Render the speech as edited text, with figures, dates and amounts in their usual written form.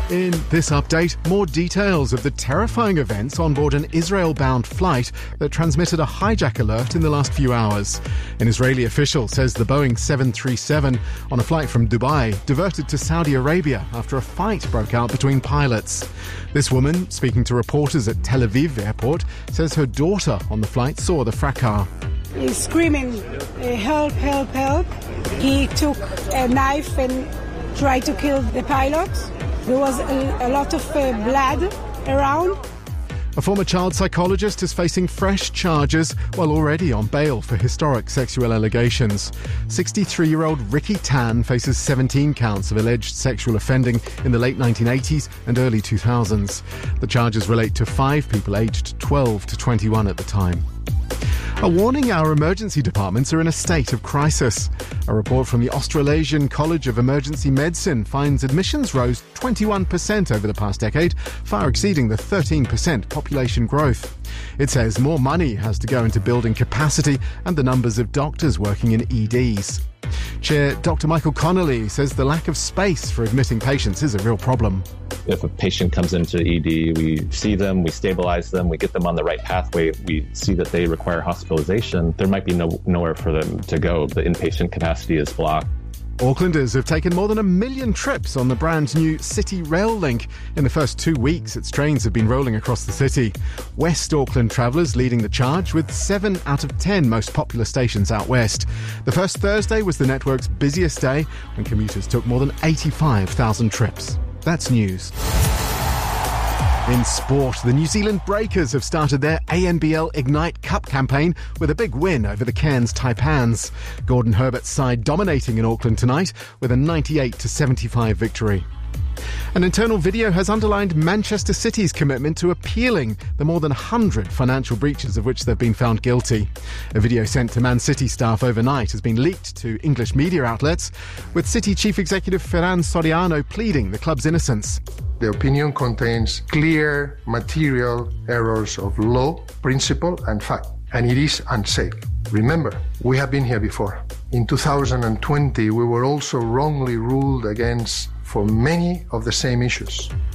In this update, more details of the terrifying events on board an Israel-bound flight that transmitted a hijack alert in the last few hours. An Israeli official says the Boeing 737 on a flight from Dubai diverted to Saudi Arabia after a fight broke out between pilots. This woman, speaking to reporters at Tel Aviv airport, says her daughter on the flight saw the fracas. He's screaming, help, help, help. He took a knife and tried to kill the pilot. There was a lot of blood around. A former child psychologist is facing fresh charges while already on bail for historic sexual allegations. 63-year-old Ricky Tan faces 17 counts of alleged sexual offending in the late 1980s and early 2000s. The charges relate to 5 people aged 12 to 21 at the time. A warning: our emergency departments are in a state of crisis. A report from the Australasian College of Emergency Medicine finds admissions rose 21% over the past decade, far exceeding the 13% population growth. It says more money has to go into building capacity and the numbers of doctors working in EDs. Chair Dr. Michael Connolly says the lack of space for admitting patients is a real problem. If a patient comes into ED, we see them, we stabilize them, we get them on the right pathway, we see that they require hospitalization, there might be nowhere for them to go. The inpatient capacity is blocked. Aucklanders have taken more than 1 million trips on the brand new City Rail Link. In the first 2 weeks, its trains have been rolling across the city. West Auckland travellers leading the charge, with 7 out of 10 most popular stations out west. The first Thursday was the network's busiest day, when commuters took more than 85,000 trips. That's news. In sport, the New Zealand Breakers have started their ANBL Ignite Cup campaign with a big win over the Cairns Taipans. Gordon Herbert's side dominating in Auckland tonight with a 98-75 victory. An internal video has underlined Manchester City's commitment to appealing the more than 100 financial breaches of which they've been found guilty. A video sent to Man City staff overnight has been leaked to English media outlets, with City Chief Executive Ferran Soriano pleading the club's innocence. The opinion contains clear material errors of law, principle and fact, and it is unsafe. Remember, we have been here before. In 2020, we were also wrongly ruled against for many of the same issues.